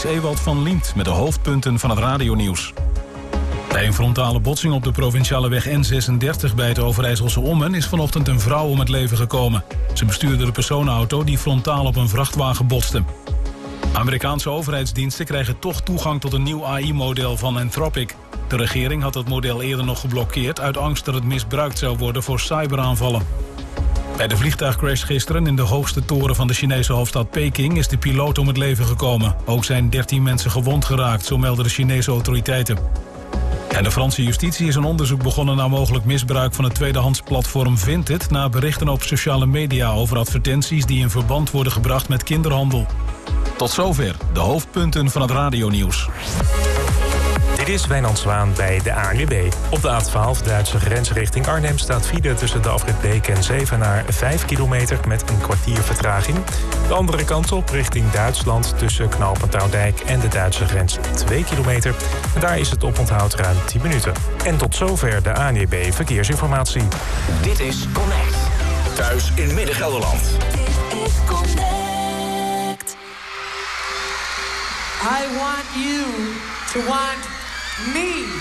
is Ewald van Liemt met de hoofdpunten van het radionieuws. Bij een frontale botsing op de provinciale weg N36 bij het Overijsselse Ommen is vanochtend een vrouw om het leven gekomen. Ze bestuurde de personenauto die frontaal op een vrachtwagen botste. Amerikaanse overheidsdiensten krijgen toch toegang tot een nieuw AI-model van Anthropic. De regering had het model eerder nog geblokkeerd uit angst dat het misbruikt zou worden voor cyberaanvallen. Bij de vliegtuigcrash gisteren in de hoogste toren van de Chinese hoofdstad Peking is de piloot om het leven gekomen. Ook zijn 13 mensen gewond geraakt, zo melden de Chinese autoriteiten. En de Franse justitie is een onderzoek begonnen naar mogelijk misbruik van het tweedehandsplatform Vinted na berichten op sociale media over advertenties die in verband worden gebracht met kinderhandel. Tot zover de hoofdpunten van het radionieuws. Dit is Wijnand Zwaan bij de ANWB. Op de A12 Duitse grens richting Arnhem staat file tussen de afrit Beek en Zevenaar 5 kilometer met een kwartier vertraging. De andere kant op richting Duitsland tussen knooppunt Oudijk en de Duitse grens 2 kilometer. En daar is het oponthoud ruim 10 minuten. En tot zover de ANWB Verkeersinformatie. Dit is Connect. Thuis in Midden-Gelderland. Dit is Connect. I want you to want me.